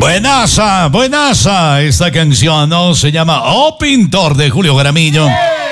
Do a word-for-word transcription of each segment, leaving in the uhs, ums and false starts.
Buenaza, buenaza. Esta canción, ¿no? Se llama Oh Pintor, de Julio Jaramillo.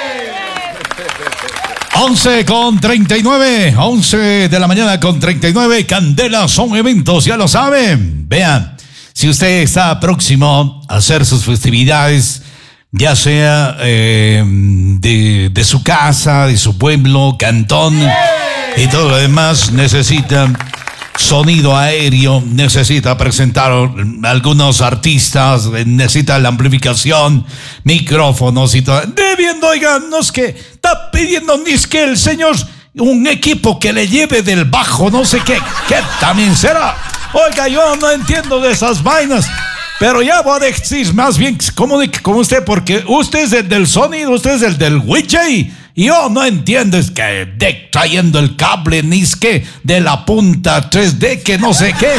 once con treinta y nueve, once de la mañana con treinta y nueve. Candela son eventos, ya lo saben. Vean, si usted está próximo a hacer sus festividades, ya sea eh, de, de su casa, de su pueblo, cantón y todo lo demás, necesita sonido aéreo, necesita presentar algunos artistas, necesita la amplificación, micrófonos y todo. Debiendo, oigan, no es que está pidiendo ni es que el señor un equipo que le lleve del bajo, no sé qué, qué también será. Oiga, yo no entiendo de esas vainas. Pero ya voy a decir más bien como, como usted, porque usted es el del sonido, usted es el del W J. Y yo no entiendo, es que de, trayendo el cable, ni es que de la punta tres D, que no sé qué.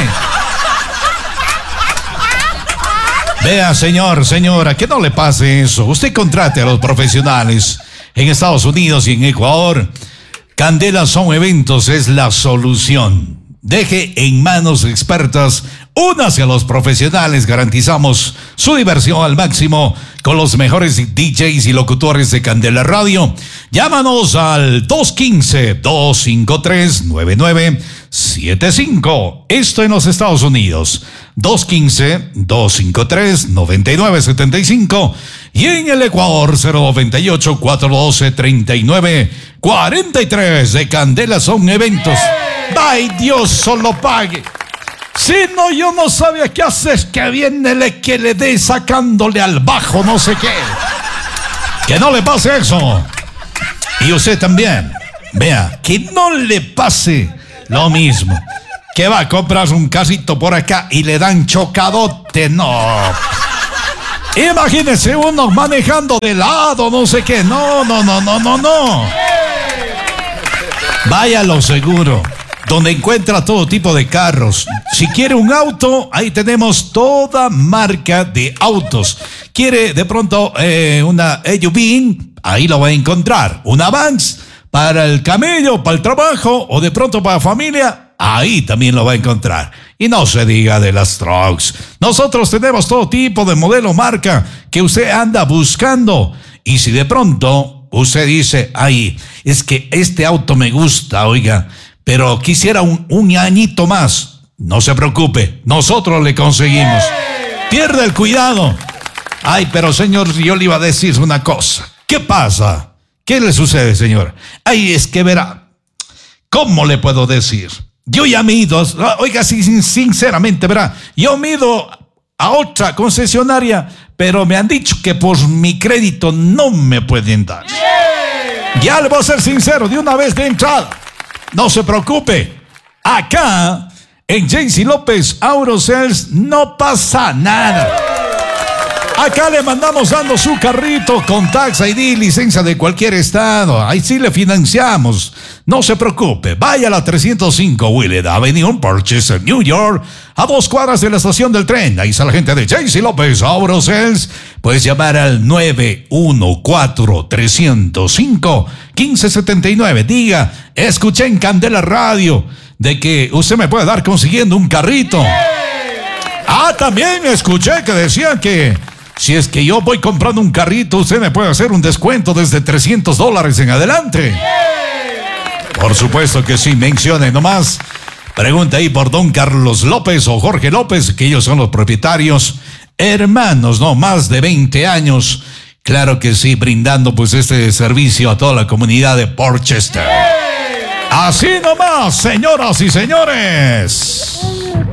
Vea, señor, señora, que no le pase eso. Usted contrate a los profesionales en Estados Unidos y en Ecuador. Candela Son Eventos es la solución. Deje en manos expertas, únase a los profesionales, garantizamos su diversión al máximo con los mejores D Js y locutores de Candela Radio. Llámanos al dos uno cinco, dos cinco tres, nueve nueve siete cinco. Esto en los Estados Unidos. dos uno cinco, dos cinco tres, nueve nueve siete cinco. Y en el Ecuador, cero nueve ocho, cuatro uno dos, tres nueve cuatro tres de Candela Son Eventos. ¡Ay, Dios solo pague! Si no, yo no sabía qué hacer, que viene le que le dé sacándole al bajo, no sé qué. Que no le pase eso. Y usted también, vea, que no le pase lo mismo. Que va a comprar un carrito por acá y le dan chocadote, no. Imagínese uno manejando de lado, no sé qué. No, no, no, no, no, no. Vaya lo seguro, donde encuentra todo tipo de carros. Si quiere un auto, ahí tenemos toda marca de autos. Quiere de pronto eh, una S U V, ahí lo va a encontrar. Una Vans para el camello, para el trabajo o de pronto para la familia, ahí también lo va a encontrar. Y no se diga de las trucks. Nosotros tenemos todo tipo de modelo, marca que usted anda buscando. Y si de pronto usted dice, ay, es que este auto me gusta, oiga, pero quisiera un, un añito más, no se preocupe, nosotros le conseguimos. Pierda el cuidado. Ay, pero señor, yo le iba a decir una cosa. ¿Qué pasa? ¿Qué le sucede, señor? Ay, es que verá, ¿cómo le puedo decir? Yo ya me he ido, oiga, sinceramente, verá, yo me he ido a otra concesionaria, pero me han dicho que por mi crédito no me pueden dar. Ya le voy a ser sincero, de una vez de entrada. No se preocupe, acá en J C López Aurosales no pasa nada. Acá le mandamos dando su carrito con Tax I D, licencia de cualquier estado. Ahí sí le financiamos. No se preocupe, vaya a la trescientos cinco Willard Avenue en Purchase, New York, a dos cuadras de la estación del tren. Ahí está la gente de J C López Aurosales. Puedes llamar al nueve uno cuatro, tres cero cinco, uno cinco siete nueve. Diga, escuché en Candela Radio de que usted me puede dar consiguiendo un carrito. Ah, también escuché que decían que si es que yo voy comprando un carrito, usted me puede hacer un descuento desde trescientos dólares en adelante. Por supuesto que sí, mencione nomás. Pregunta ahí por don Carlos López o Jorge López, que ellos son los propietarios, hermanos, ¿no? Más de veinte años. Claro que sí, brindando pues este servicio a toda la comunidad de Porchester. Así nomás, señoras y señores.